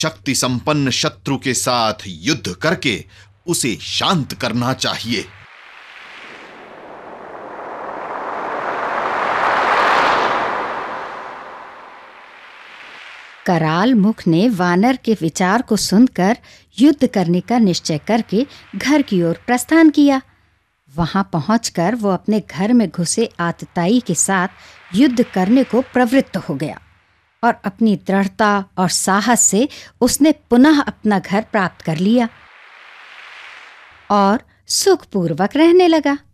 शक्ति संपन्न शत्रु के साथ युद्ध करके उसे शांत करना चाहिए। कराल मुख ने वानर के विचार को सुनकर युद्ध करने का निश्चय करके घर की ओर प्रस्थान किया। वहां पहुंचकर वो अपने घर में घुसे आतताई के साथ युद्ध करने को प्रवृत्त हो गया और अपनी दृढ़ता और साहस से उसने पुनः अपना घर प्राप्त कर लिया और सुखपूर्वक रहने लगा।